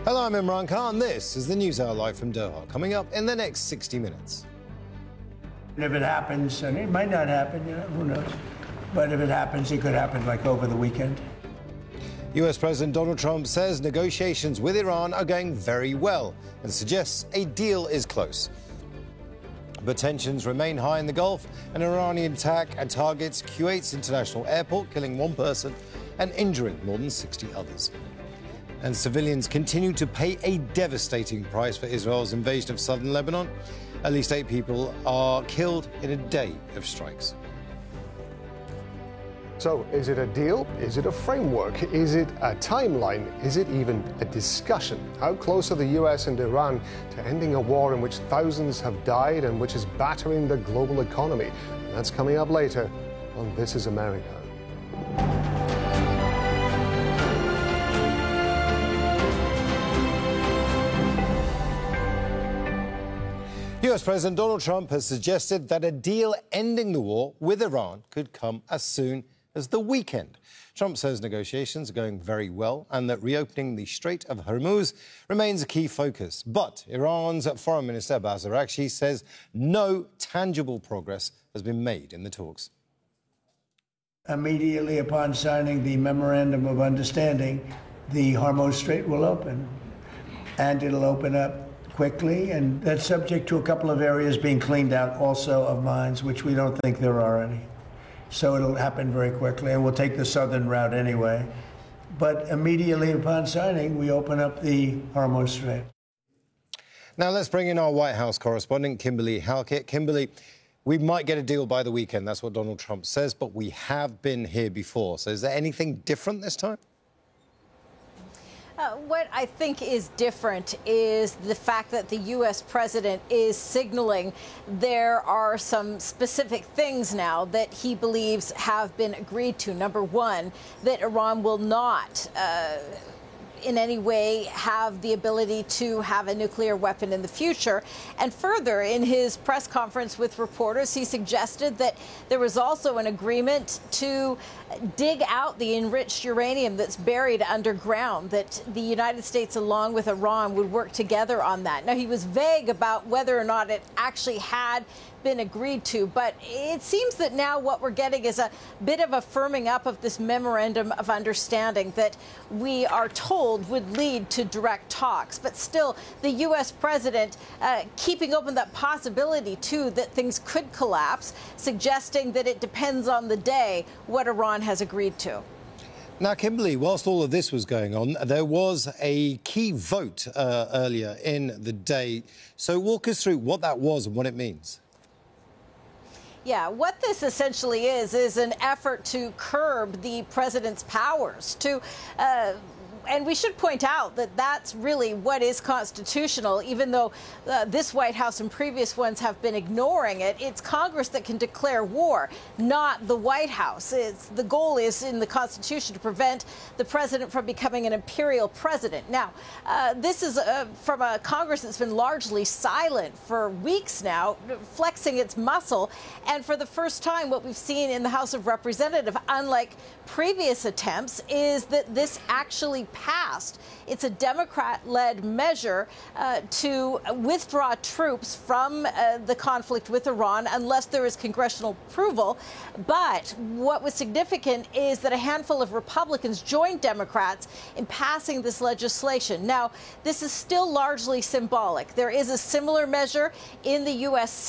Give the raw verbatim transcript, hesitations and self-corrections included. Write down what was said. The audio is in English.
Hello, I'm Imran Khan. This is the News Hour live from Doha, coming up in the next sixty minutes. If it happens, and it might not happen, you know, who knows? But if it happens, it could happen like over the weekend. U S President Donald Trump says negotiations with Iran are going very well and suggests a deal is close. But tensions remain high in the Gulf. An Iranian attack targets Kuwait's international airport, killing one person and injuring more than sixty others. And civilians continue to pay a devastating price for Israel's invasion of southern Lebanon. At least eight people are killed in a day of strikes. So, is it a deal? Is it a framework? Is it a timeline? Is it even a discussion? How close are the U S and Iran to ending a war in which thousands have died and which is battering the global economy? And that's coming up later on This is America. U S President Donald Trump has suggested that a deal ending the war with Iran could come as soon as the weekend. Trump says negotiations are going very well and that reopening the Strait of Hormuz remains a key focus. But Iran's Foreign Minister Abbas Araghchi says no tangible progress has been made in the talks. Immediately upon signing the Memorandum of Understanding, the Hormuz Strait will open, and it'll open up quickly, and that's subject to a couple of areas being cleaned out also of mines, which we don't think there are any. So it'll happen very quickly, and we'll take the southern route anyway. But immediately upon signing, we open up the Hormuz Strait. Now let's bring in our White House correspondent, Kimberly Halkett. Kimberly, we might get a deal by the weekend. That's what Donald Trump says, but we have been here before. So is there anything different this time? Uh, what I think is different is the fact that the U S president is signaling there are some specific things now that he believes have been agreed to. Number one, that Iran will not uh, in any way have the ability to have a nuclear weapon in the future. And further, in his press conference with reporters, he suggested that there was also an agreement to dig out the enriched uranium that's buried underground, that the United States, along with Iran, would work together on that. Now, he was vague about whether or not it actually had been agreed to, but it seems that now what we're getting is a bit of a firming up of this memorandum of understanding that we are told would lead to direct talks. But still, the U S president uh, keeping open that possibility, too, that things could collapse, suggesting that it depends on the day what Iran has agreed to. Now, Kimberly, whilst all of this was going on, there was a key vote uh, earlier in the day. So walk us through what that was and what it means. Yeah, what this essentially is, is an effort to curb the president's powers, to uh, and we should point out that that's really what is constitutional, even though uh, this White House and previous ones have been ignoring it. It's Congress that can declare war, not the White House. It's, the goal is in the Constitution to prevent the president from becoming an imperial president. Now, uh, this is uh, from a Congress that's been largely silent for weeks now, flexing its muscle. And for the first time, what we've seen in the House of Representatives, unlike previous attempts, is that this actually passed. It's a Democrat-led measure uh, to withdraw troops from uh, the conflict with Iran unless there is congressional approval. But what was significant is that a handful of Republicans joined Democrats in passing this legislation. Now, this is still largely symbolic. There is a similar measure in the U S